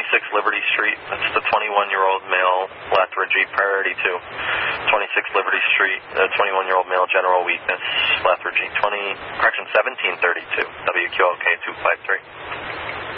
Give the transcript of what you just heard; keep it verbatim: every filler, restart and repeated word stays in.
twenty-six Liberty Street. That's the twenty-one-year-old male lethargy, priority two. twenty-six Liberty Street, uh, twenty-one-year-old male, general weakness, lethargy. twenty, correction, seventeen thirty-two, W Q L K two five three.